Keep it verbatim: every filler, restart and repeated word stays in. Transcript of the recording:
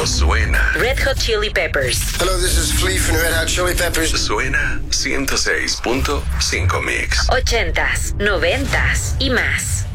Cuando suena Red Hot Chili Peppers. Hello, this is Flea from Red Hot Chili Peppers. Suena ciento seis punto cinco Mix. Ochentas, noventas y más.